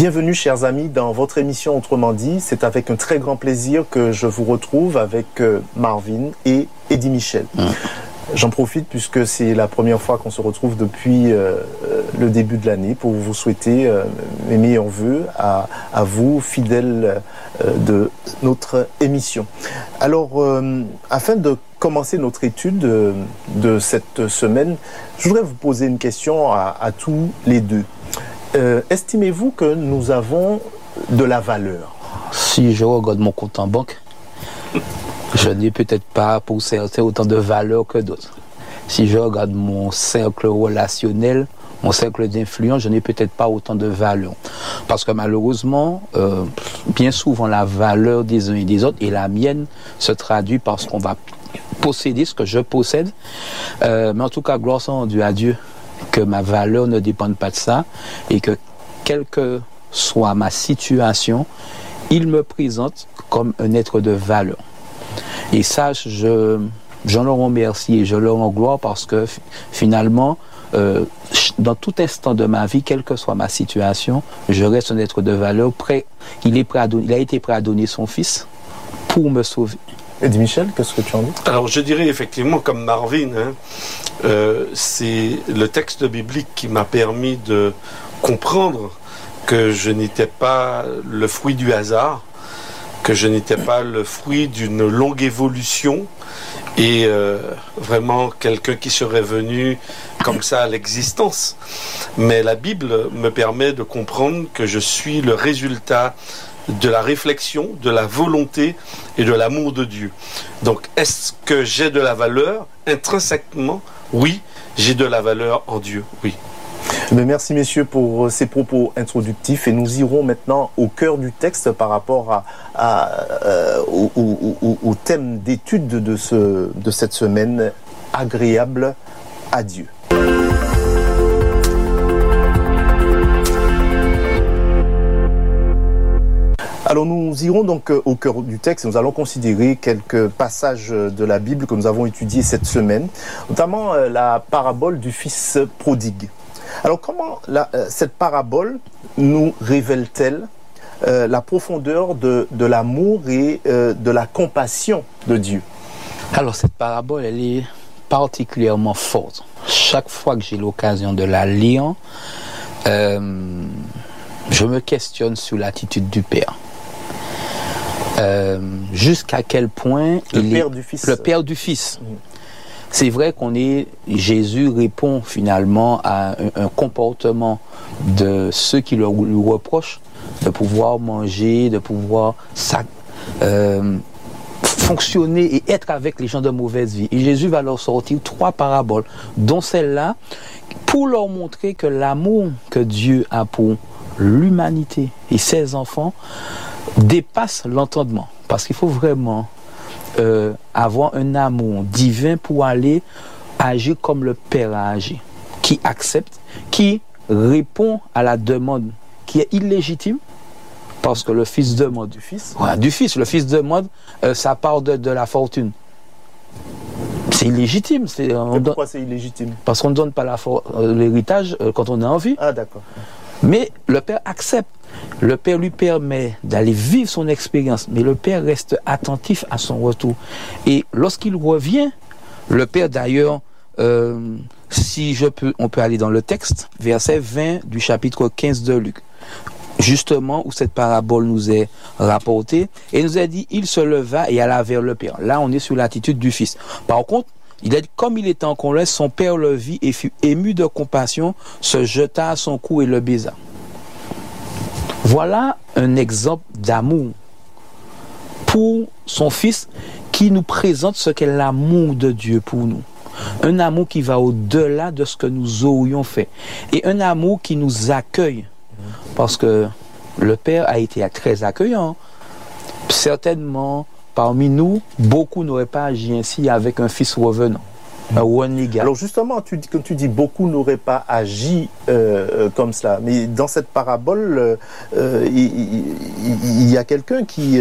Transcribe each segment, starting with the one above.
Bienvenue chers amis dans votre émission Autrement dit. C'est avec un très grand plaisir que je vous retrouve avec Marvin et Eddie Michel. J'en profite puisque c'est la première fois qu'on se retrouve depuis le début de l'année pour vous souhaiter mes meilleurs vœux à vous, fidèles de notre émission. Alors, afin de commencer notre étude de cette semaine, je voudrais vous poser une question à tous les deux. Estimez-vous que nous avons de la valeur? Si je regarde mon compte en banque, je n'ai peut-être pas pour certains autant de valeur que d'autres. Si je regarde mon cercle relationnel, mon cercle d'influence, je n'ai peut-être pas autant de valeur. Parce que malheureusement, bien souvent la valeur des uns et des autres, et la mienne, se traduit par ce qu'on va posséder, ce que je possède. Mais en tout cas, gloire soit rendue à Dieu, que ma valeur ne dépende pas de ça, et que quelle que soit ma situation, il me présente comme un être de valeur. Et ça, j'en leur remercie et je leur rends gloire parce que finalement, dans tout instant de ma vie, quelle que soit ma situation, je reste un être de valeur. Il a été prêt à donner son fils pour me sauver. Eddie Michel, qu'est-ce que tu en dis? Alors je dirais effectivement comme Marvin, c'est le texte biblique qui m'a permis de comprendre que je n'étais pas le fruit du hasard, que je n'étais pas le fruit d'une longue évolution et vraiment quelqu'un qui serait venu comme ça à l'existence. Mais la Bible me permet de comprendre que je suis le résultat de la réflexion, de la volonté et de l'amour de Dieu. Donc, est-ce que j'ai de la valeur? Intrinsèquement, oui, j'ai de la valeur en Dieu, oui. Mais merci messieurs pour ces propos introductifs et nous irons maintenant au cœur du texte par rapport au thème d'étude de cette semaine, agréable à Dieu. Alors nous irons donc au cœur du texte et nous allons considérer quelques passages de la Bible que nous avons étudiés cette semaine, notamment la parabole du fils prodigue. Alors comment cette parabole nous révèle-t-elle la profondeur de l'amour et de la compassion de Dieu? Alors cette parabole, elle est particulièrement forte. Chaque fois que j'ai l'occasion de la lire, je me questionne sur l'attitude du Père. Jusqu'à quel point le père du fils. C'est vrai Jésus répond finalement à un comportement de ceux qui lui reprochent de pouvoir manger, de pouvoir fonctionner et être avec les gens de mauvaise vie. Et Jésus va leur sortir 3 paraboles, dont celle-là, pour leur montrer que l'amour que Dieu a pour l'humanité et ses enfants dépasse l'entendement. Parce qu'il faut vraiment avoir un amour divin pour aller agir comme le Père a agi, qui accepte, qui répond à la demande qui est illégitime, parce que le fils demande du fils. Ouais, du fils, le fils demande sa part de la fortune. C'est illégitime. Pourquoi c'est illégitime? Parce qu'on ne donne pas l'héritage quand on a envie. Ah d'accord. Mais le Père accepte. Le Père lui permet d'aller vivre son expérience, mais le Père reste attentif à son retour. Et lorsqu'il revient, le Père d'ailleurs, on peut aller dans le texte, verset 20 du chapitre 15 de Luc, justement où cette parabole nous est rapportée, et il nous a dit, il se leva et alla vers le Père. Là, on est sur l'attitude du Fils. Par contre, comme il était en colère, son père le vit et fut ému de compassion, se jeta à son cou et le baisa. Voilà un exemple d'amour pour son fils qui nous présente ce qu'est l'amour de Dieu pour nous. Un amour qui va au-delà de ce que nous aurions fait. Et un amour qui nous accueille. Parce que le Père a été très accueillant. Certainement, parmi nous, beaucoup n'auraient pas agi ainsi avec un fils revenant. Un renégat. Alors justement, quand tu dis beaucoup n'auraient pas agi comme cela, mais dans cette parabole, il y a quelqu'un qui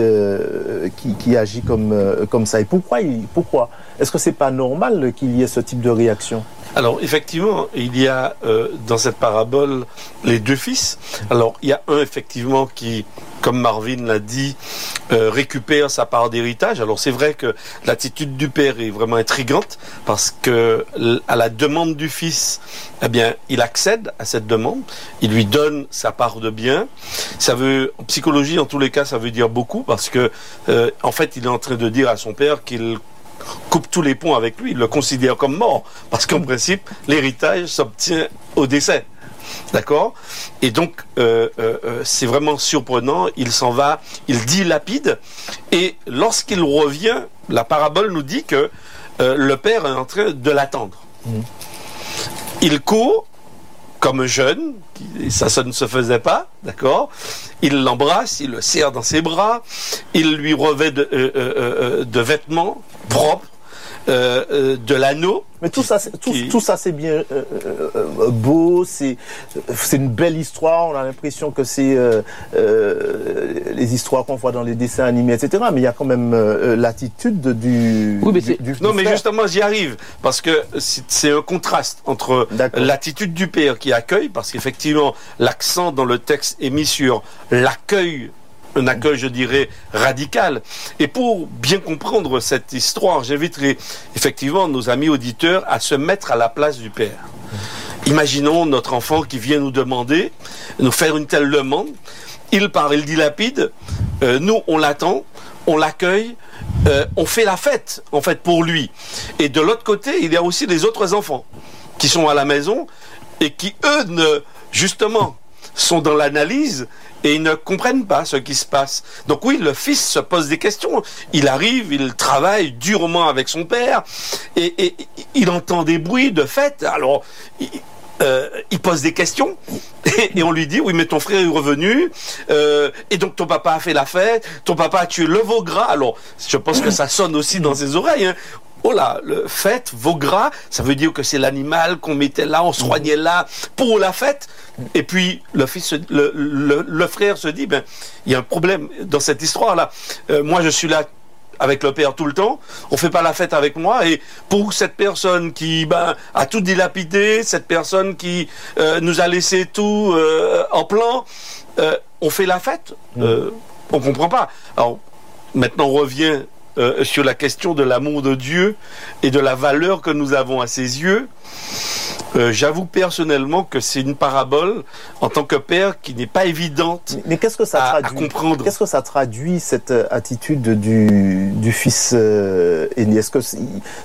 agit comme ça. Et pourquoi est-ce que c'est pas normal qu'il y ait ce type de réaction? Alors effectivement, il y a dans cette parabole les deux fils. Alors il y a un effectivement qui, comme Marvin l'a dit, récupère sa part d'héritage. Alors c'est vrai que l'attitude du père est vraiment intrigante parce que à la demande du fils, eh bien, il accède à cette demande. Il lui donne sa part de bien. Ça veut, en psychologie, en tous les cas, ça veut dire beaucoup parce que en fait, il est en train de dire à son père qu'il coupe tous les ponts avec lui, il le considère comme mort, parce qu'en principe, l'héritage s'obtient au décès. D'accord? Et donc, c'est vraiment surprenant, il s'en va, il dilapide, et lorsqu'il revient, la parabole nous dit que le père est en train de l'attendre. Il court, comme jeune, ça ne se faisait pas, d'accord? Il l'embrasse, il le serre dans ses bras, il lui revêt de vêtements propres, de l'anneau. Mais tout ça, c'est bien beau, c'est une belle histoire. On a l'impression que c'est les histoires qu'on voit dans les dessins animés, etc. Mais il y a quand même l'attitude du. Oui, mais non, mais justement, j'y arrive parce que c'est un contraste entre l'attitude du père qui accueille, parce qu'effectivement, l'accent dans le texte est mis sur l'accueil. Un accueil, je dirais, radical. Et pour bien comprendre cette histoire, j'inviterai effectivement nos amis auditeurs à se mettre à la place du père. Imaginons notre enfant qui vient nous demander, nous faire une telle demande. Il part, il dilapide. Nous, on l'attend, on l'accueille, on fait la fête, en fait, pour lui. Et de l'autre côté, il y a aussi les autres enfants qui sont à la maison et qui, eux, justement, sont dans l'analyse et ils ne comprennent pas ce qui se passe. Donc oui, le fils se pose des questions. Il arrive, il travaille durement avec son père et il entend des bruits de fête. Alors, il pose des questions et on lui dit, oui, mais ton frère est revenu et donc ton papa a fait la fête, ton papa a tué le veau gras. Alors, je pense que ça sonne aussi dans ses oreilles, hein. Oh là, le fête, veau gras, ça veut dire que c'est l'animal qu'on mettait là, on soignait là pour la fête. Et puis le frère se dit, ben, il y a un problème dans cette histoire-là. Moi, je suis là avec le père tout le temps, on fait pas la fête avec moi, et pour cette personne qui a tout dilapidé, cette personne qui nous a laissé tout en plan, on fait la fête, on comprend pas. Alors maintenant on revient sur la question de l'amour de Dieu et de la valeur que nous avons à ses yeux. J'avoue personnellement que c'est une parabole en tant que père qui n'est pas évidente mais qu'est-ce que ça traduit, à comprendre. Qu'est-ce que ça traduit, cette attitude du fils aîné? Est-ce que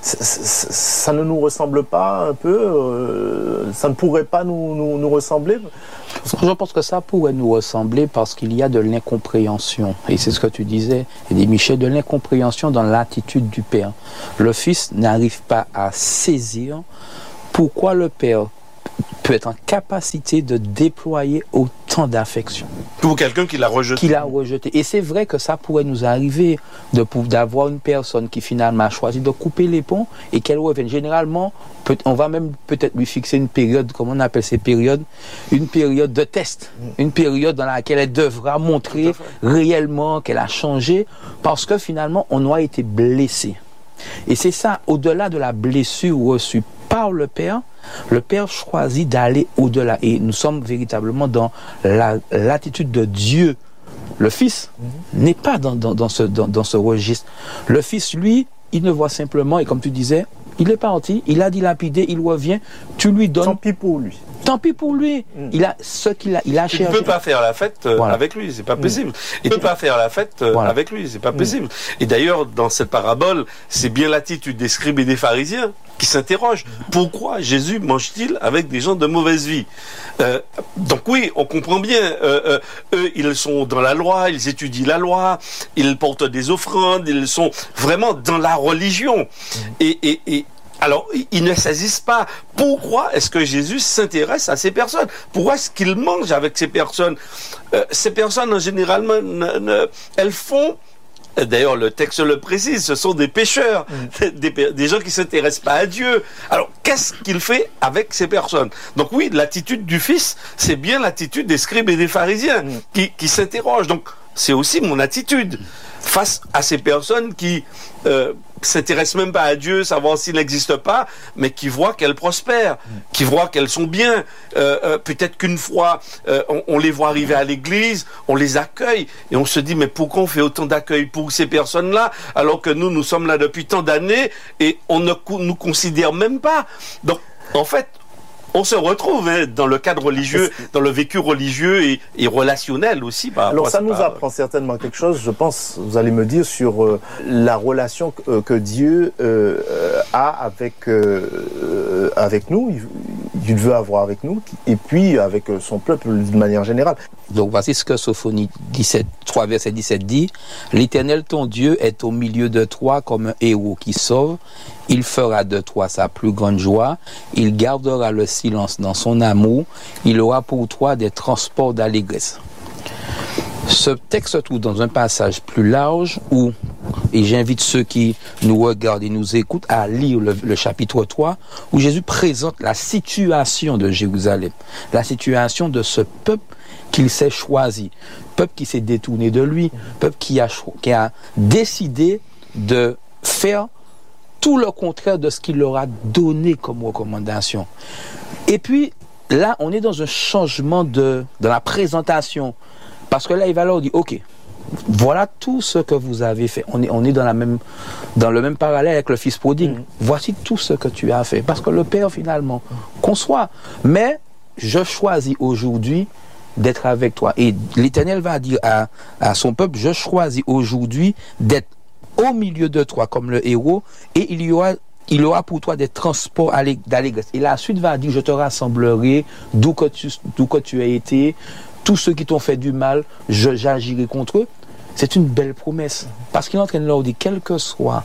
ça ne nous ressemble pas un peu? Ça ne pourrait pas nous ressembler? Je pense que ça pourrait nous ressembler parce qu'il y a de l'incompréhension. Et c'est ce que tu disais, Eddie Michel, de l'incompréhension dans l'attitude du père. Le fils n'arrive pas à saisir pourquoi le père peut être en capacité de déployer autant d'affection. Pour quelqu'un qui l'a rejeté. Et c'est vrai que ça pourrait nous arriver d'avoir une personne qui finalement a choisi de couper les ponts et qu'elle revienne. Généralement, on va même peut-être lui fixer une période, comment on appelle ces périodes? Une période de test. Une période dans laquelle elle devra montrer réellement qu'elle a changé parce que finalement, on a été blessé. Et c'est ça, au-delà de la blessure reçue par le père choisit d'aller au-delà. Et nous sommes véritablement dans l'attitude de Dieu. Le Fils n'est pas dans ce registre. Le Fils, lui, il ne voit simplement, et comme tu disais, il est parti, il a dilapidé, il revient, tu lui donnes... Tant pis pour lui. Tant pis pour lui. Il a ce qu'il a, il a cherché. Il ne peut pas faire la fête avec lui, c'est pas possible. Il ne peut pas faire la fête avec lui, c'est pas possible. Et d'ailleurs, dans cette parabole, c'est bien l'attitude des scribes et des pharisiens qui s'interrogent. Pourquoi Jésus mange-t-il avec des gens de mauvaise vie? Donc oui, on comprend bien. Eux, ils sont dans la loi, ils étudient la loi, ils portent des offrandes, ils sont vraiment dans la religion. Et alors, ils ne saisissent pas. Pourquoi est-ce que Jésus s'intéresse à ces personnes? Pourquoi est-ce qu'il mange avec ces personnes? Ces personnes, généralement, elles font D'ailleurs, le texte le précise, ce sont des pécheurs, des gens qui ne s'intéressent pas à Dieu. Alors, qu'est-ce qu'il fait avec ces personnes? Donc oui, l'attitude du Fils, c'est bien l'attitude des scribes et des pharisiens qui s'interrogent. Donc, c'est aussi mon attitude face à ces personnes qui s'intéressent même pas à Dieu, savoir s'il n'existe pas, mais qui voient qu'elles prospèrent, qui voient qu'elles sont bien. Peut-être qu'une fois, on les voit arriver à l'église, on les accueille, et on se dit, mais pourquoi on fait autant d'accueil pour ces personnes-là, alors que nous sommes là depuis tant d'années, et on ne nous considère même pas. Donc, en fait, on se retrouve dans le cadre religieux, dans le vécu religieux et relationnel aussi. Alors ça nous apprend certainement quelque chose, je pense, vous allez me dire, sur la relation que Dieu a avec nous, il veut avoir avec nous, et puis avec son peuple de manière générale. Donc voici ce que Sophonie 3 verset 17 dit. L'Éternel ton Dieu est au milieu de toi comme un héros qui sauve. Il fera de toi sa plus grande joie. Il gardera le silence dans son amour. Il aura pour toi des transports d'allégresse. Ce texte se trouve dans un passage plus large où, et j'invite ceux qui nous regardent et nous écoutent à lire le chapitre 3, où Jésus présente la situation de Jérusalem, la situation de ce peuple qu'il s'est choisi, peuple qui s'est détourné de lui, peuple qui a décidé de faire tout le contraire de ce qu'il leur a donné comme recommandation. Et puis, là, on est dans un changement dans la présentation. Parce que là, il va leur dire, ok, voilà tout ce que vous avez fait. On est dans le même parallèle avec le fils prodigue. Voici tout ce que tu as fait. Parce que le Père, finalement, conçoit. Mais je choisis aujourd'hui d'être avec toi. Et l'Éternel va dire à son peuple, je choisis aujourd'hui d'être au milieu de toi comme le héros, et il aura pour toi des transports d'allégresse. Et la suite va dire, je te rassemblerai d'où que tu as été, tous ceux qui t'ont fait du mal, j'agirai contre eux. C'est une belle promesse. Parce qu'il est en train de leur dire, quel que soit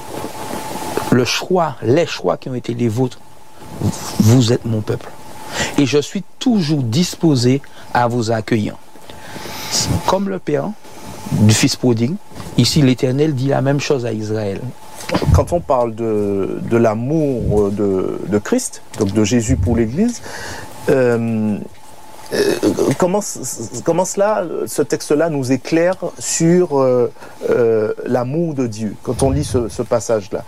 les choix qui ont été les vôtres, vous êtes mon peuple. Et je suis toujours disposé à vous accueillir. Comme le Père du fils prodigue, ici l'Éternel dit la même chose à Israël. Quand on parle de l'amour de Christ, donc de Jésus pour l'Église, comment cela, ce texte-là nous éclaire sur l'amour de Dieu, quand on lit ce passage-là?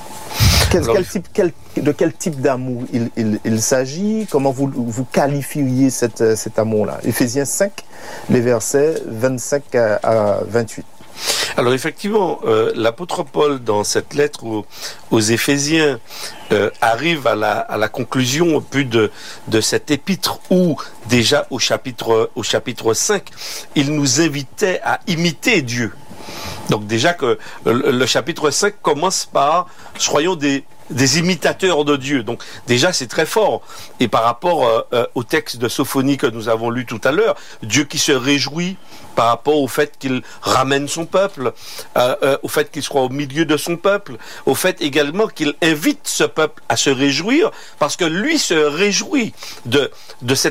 De quel type d'amour il s'agit? Comment vous qualifieriez cet amour-là? Éphésiens 5, les versets 25 à 28. Alors effectivement, l'apôtre Paul, dans cette lettre aux Éphésiens, arrive à la conclusion plus de cet épître où, déjà au chapitre 5, il nous invitait à imiter Dieu. Donc déjà que le chapitre 5 commence par « Soyons des imitateurs de Dieu ». Donc déjà c'est très fort. Et par rapport au texte de Sophonie que nous avons lu tout à l'heure, Dieu qui se réjouit par rapport au fait qu'il ramène son peuple, au fait qu'il soit au milieu de son peuple, au fait également qu'il invite ce peuple à se réjouir, parce que lui se réjouit de cette